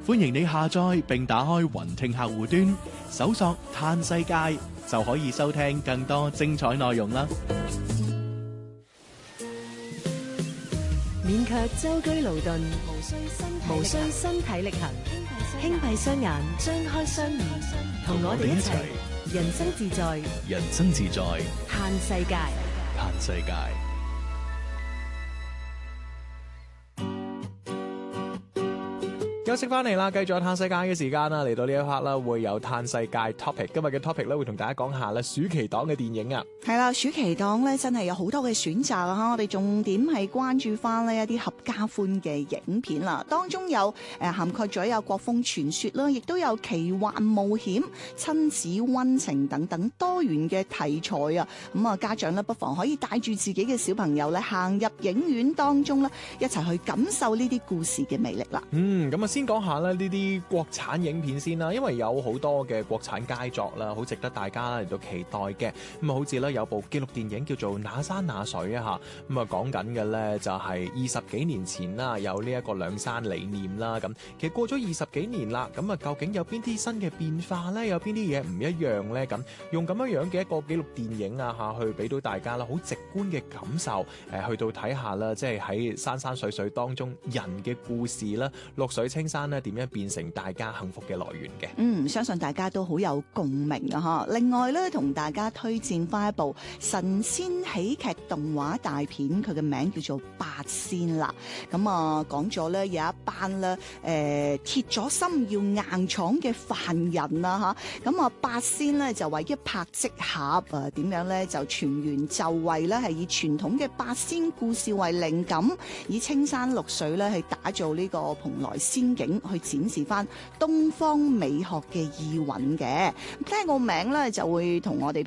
歡迎你下載並打開雲聽客戶端，搜索嘆世界就可以收聽更多精彩內容啦。 勉強舟車勞頓，無需身體力行，輕閉雙眼，張開雙耳，同我哋一齊人生自在， 人生自在， 嘆世界。 嘆世界。休息翻嚟啦，繼續有嘆世界嘅時間啦，嚟到呢一 part 啦，會有嘆世界 topic。今日嘅 topic 咧，會同大家講下咧暑期檔嘅電影啊。 係啦，暑期檔咧真係有好多嘅選擇啊！我哋重點係關注翻呢一啲合家歡嘅影片啦，當中有涵蓋咗有國風傳說啦，亦都有奇幻冒險、親子溫情等等多元嘅題材啊！咁啊，家長咧不妨可以帶住自己嘅小朋友咧行入影院當中咧，一齊去感受呢啲故事嘅魅力啦。 咁啊，先講下咧呢啲國產影片先啦，因為有好多嘅國產佳作啦，好值得大家嚟到期待嘅。咁啊，好似咧有部紀錄電影叫做《那山那水》啊嚇，咁啊講緊嘅咧就係20幾年前啦，有呢一個兩山理念啦。咁其實過咗20幾年啦，咁啊究竟有邊啲新嘅變化咧？有邊啲嘢唔一樣咧？咁用咁樣嘅一個紀錄電影啊嚇，去俾到大家啦，好直觀嘅感受。去到睇下啦，即係喺山山水水當中人嘅故事啦，綠水青山咧點樣變成大家幸福嘅來源嘅。 相信大家都好有共鳴啊！另外咧，同大家推薦翻一部神仙喜劇動畫大片，佢嘅名叫做《八仙》啦。咁啊，講咗咧有一班咧鐵咗心要硬闖嘅凡人啊嚇。咁啊，八仙咧就為一拍即合啊，點樣咧就全員就位咧，係以傳統嘅八仙故事為靈感，以青山綠水咧去打造呢個蓬萊仙境，去展示翻東方美學嘅意蘊嘅。聽個名咧就會同我哋